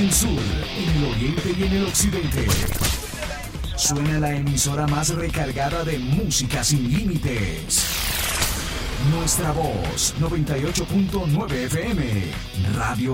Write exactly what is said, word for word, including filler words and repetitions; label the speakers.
Speaker 1: en el sur, en el oriente y en el occidente. Suena la emisora más recargada de música sin límites. Nuestra voz, noventa y ocho punto nueve F M, Radio